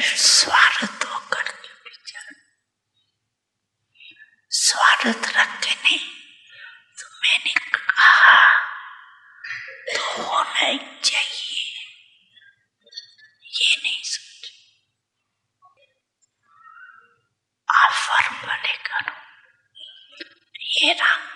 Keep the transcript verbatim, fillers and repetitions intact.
स्वार्थ होकर के विचार, स्वार्थ रख के नहीं। तो मैंने कहा तो होना ही चाहिए, ये नहीं सोच। ऑफर भले करो, ये रंग